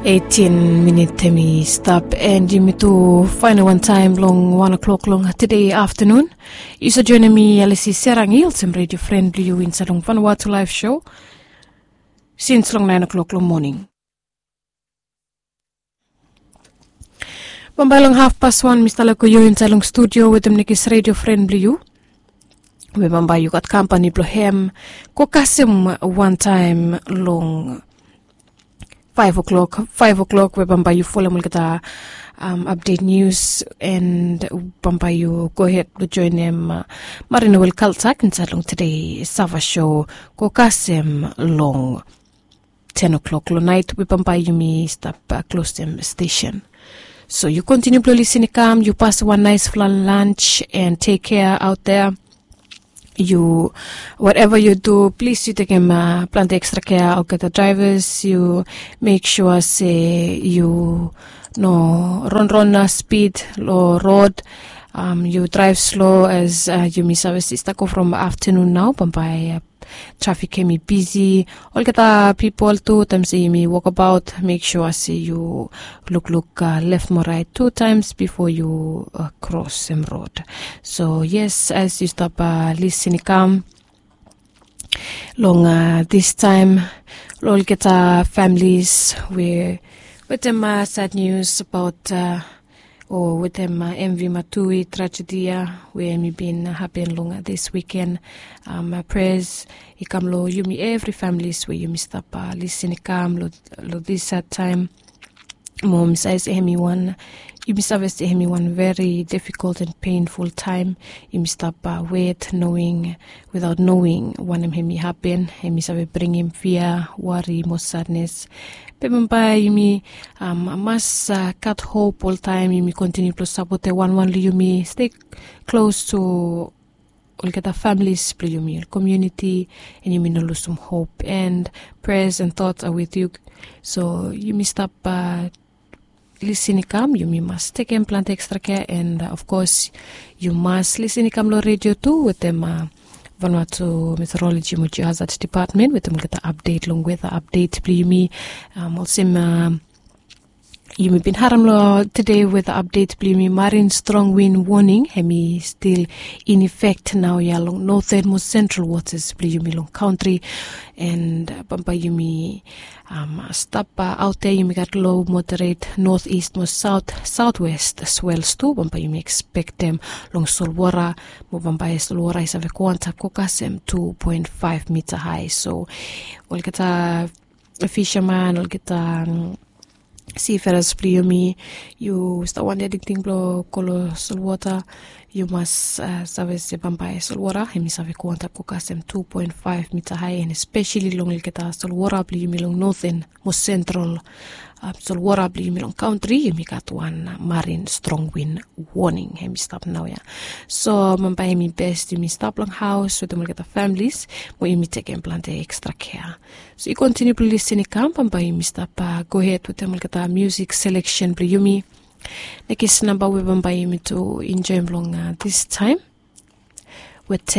18 minute me stop and you me to final one time long 1 o'clock long today afternoon. You so join me Alice Serangil some radio friendly you in Salong Vanuatu live show since long 9 o'clock long morning. Bambay long 1:30 Mr. Lako you in Salong studio with them Nikis radio friendly you. We bambay you got company blohem kokasim one time long 5 o'clock we bamba you follow mulkata update news and bamba you go ahead to join them Marina will kaltak in long today Sava show kokasem long 10 o'clock long night we bamba you me stop close them station. So you continue to listen come you pass one nice lunch and take care out there. You, whatever you do, please you take him plant extra care. Okay, the drivers, you make sure say you no run speed low road. You drive slow as you miss service stuck from afternoon now. By traffic can be busy. All get people 2 times see me walk about. Make sure say you look left more right 2 times before you cross some road. So yes, as you stop listening come long this time, all get families with them sad news about. Or with them MV Matui tragedy where me been happen long this weekend. Prayers ikamlo yumi every families where you missed up listen come lo this sad time. Mom says one you missed one very difficult and painful time. You missed up wait without knowing when him happen. Him bring him fear, worry, more sadness. Remember, you must cut hope all time. You continue to support one. You stay close to all the families, you community, and you no lose some hope. And prayers and thoughts are with you. So you stop listening come. You must take and plant extra care, and of course, you must listen come lo radio too with them. Vanuatu Meteorology Muji Hazard Department with them get the update long weather update plimi also you may been haramlo today with the update plimi marine strong wind warning hemi still in effect now ya long northern most central waters plimi long country and bamba yumi stop out there you got low moderate northeast most southwest swells too bamba you expect them long solwara mo bamba solwara is ave kwanta kokasem 2.5 meter high. So we'll get a fisherman we'll get seafarers pliomi you start one addicting blow colossal water you must service the bamba solwara hemi save kwanta kokasem 2.5 meter high and especially long get solwara pliomi long northern most central solwara pliomi long country you got one marine strong wind warning hemi stop now yeah. So bamba hemi best you stop long house with them get the families where you take and plant extra care. So you continue to listen come bamba you stop go ahead with them get the music selection pliomi next number we bamba you to enjoy long this time with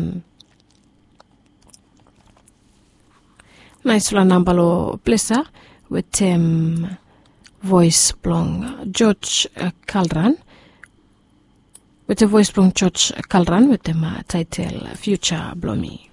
nice number lo pleasure with voice blong George Calran with the voice blong George Calran with them title Future Blomi.